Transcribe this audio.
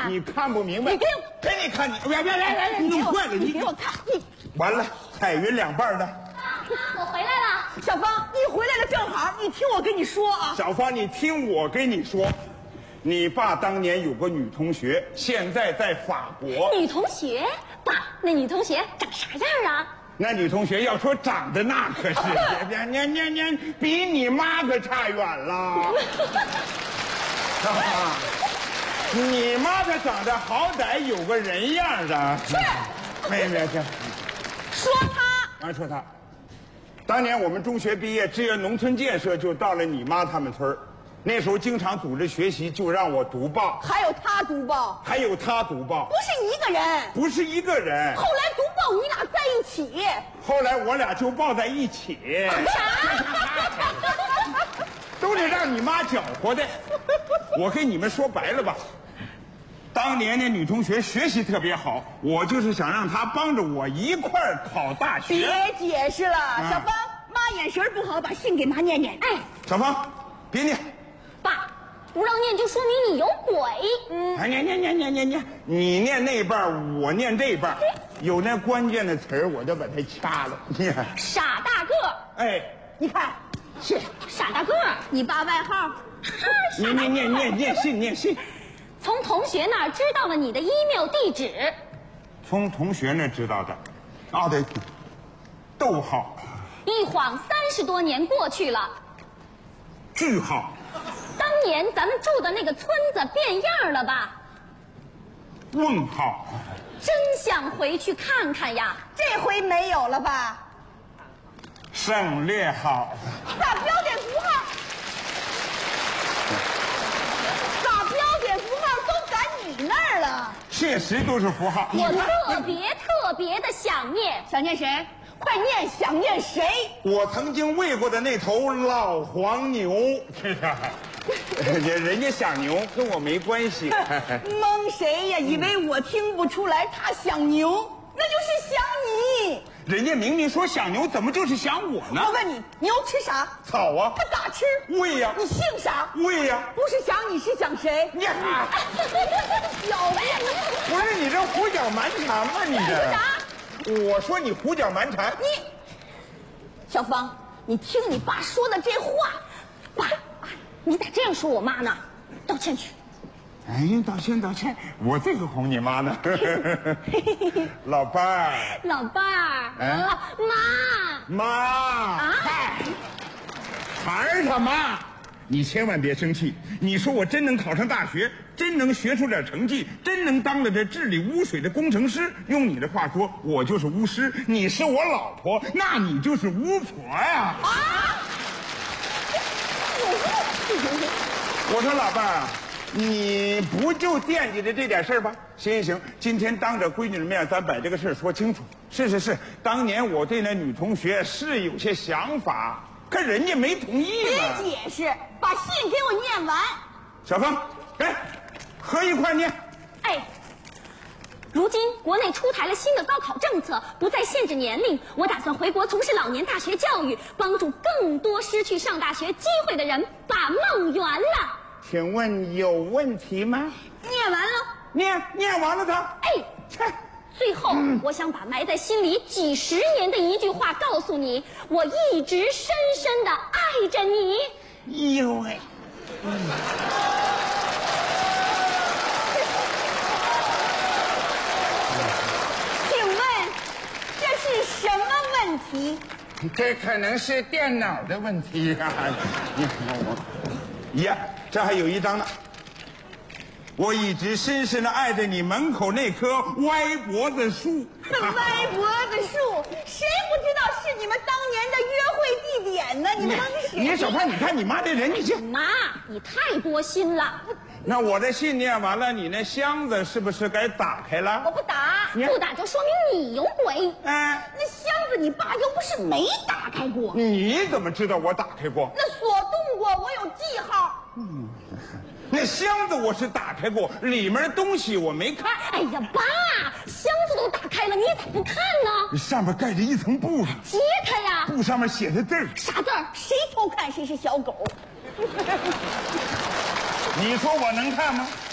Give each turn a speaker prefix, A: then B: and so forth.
A: 你看不明白。
B: 你给我，
A: 给你看，别，你坏了，
B: 你给我看，你
A: 完了，彩云两半的。
C: 我回来了。
B: 小芳，你回来了正好，你听我跟你说啊。
A: 小芳，你听我跟你说，你爸当年有个女同学，现在在法国。
C: 女同学，爸，那女同学长啥样啊？
A: 那女同学要说长得那可是，比你妈可差远了。你妈可长得好歹有个人样的。
B: 是，
A: 没这。
B: 说他，
A: 说他。当年我们中学毕业，支援农村建设，就到了你妈他们村儿。那时候经常组织学习，就让我读报。
B: 还有他读报，
A: 还有他读报，
B: 不是一个人，
A: 不是一个人。
B: 后来读报你俩在一起，
A: 后来我俩就抱在一起。都得让你妈搅和的。我跟你们说白了吧，当年那女同学学习特别好，我就是想让她帮着我一块儿考大学。
B: 别解释了，小芳，妈眼神不好，把信给妈念念。
C: 哎，
A: 小芳，别念。
C: 爸，不让念就说明你有鬼。
A: 念，你念那半，我念这半，有那关键的词儿，我就把它掐了。
C: 傻大个儿。
A: 哎，
B: 你看，
A: 是
C: 傻大个儿，
B: 你爸外号。
A: 念信。
C: 从同学那儿知道了你的 email 地址。
A: 从同学那知道的。啊，对，逗号。
C: 一晃30多年过去了。
A: 句号。
C: 当年咱们住的那个村子变样了吧？
A: 问号。
C: 真想回去看看呀！
B: 这回没有了吧？
A: 省略号。
B: 咋标点符号？咋标点符号都赶你那儿了？
A: 确实都是符号。
C: 我特别的想念。
B: 想念谁？快念，想念谁？
A: 我曾经喂过的那头老黄牛。人家想牛跟我没关系。
B: 蒙谁呀？以为我听不出来他想牛，那就是想你。
A: 人家明明说想牛，怎么就是想我呢？
B: 我问你，牛吃啥？
A: 草啊。
B: 它咋吃？
A: 喂呀。
B: 你姓啥？
A: 喂呀。
B: 不是想你是想谁？
A: 你
B: 小命！
A: 不是你这胡搅蛮缠吗？你这
B: 啥？
A: 我说你胡搅蛮缠。
B: 你，小芳，你听你爸说的这话，爸，
C: 你咋这样说我妈呢？道歉去。
A: 哎，道歉，我这个哄你妈呢。老伴儿，
C: 老伴儿，
A: 妈啊，嗨，孩儿他妈，你千万别生气。你说我真能考上大学，真能学出点成绩，真能当了这治理污水的工程师。用你的话说，我就是巫师，你是我老婆，那你就是巫婆呀！我说老伴儿啊，你不就惦记着这点事儿吧？行，今天当着闺女的面，咱把这个事儿说清楚。是，当年我对那女同学是有些想法，可人家没同意嘛。
B: 别解释，把信给我念完。
A: 小芳，来，合一块念。
C: 哎，如今国内出台了新的高考政策，不再限制年龄。我打算回国从事老年大学教育，帮助更多失去上大学机会的人把梦圆了。
A: 请问有问题吗？
B: 念完了，
A: 念完了他。
C: 哎，最后，我想把埋在心里几十年的一句话告诉你：我一直深深的爱着你。
A: 呦喂！
B: 请问这是什么问题？
A: 这可能是电脑的问题啊！呀，这还有一张呢。我一直深深的爱着你门口那棵歪脖子树。
B: 歪脖子树，谁不知道是你们当年的约会地点呢？你们
A: 你小胖，你看你妈这人，你这
C: 妈，你太多心了。
A: 那我的信念完了，你那箱子是不是该打开了？
B: 我不打，
C: 不打就说明你有鬼。
A: 哎，
B: 那箱子你爸又不是没打开过。
A: 你怎么知道我打开过？
B: 那锁动过，我有记号。
A: 那箱子我是打开过，里面的东西我没看。
C: 哎呀，爸，箱子都打开了，你咋不看呢？
A: 上面盖着一层布呢，
C: 揭开呀！
A: 布上面写的字儿。
C: 啥字儿？
B: 谁偷看谁是小狗。
A: 你说我能看吗？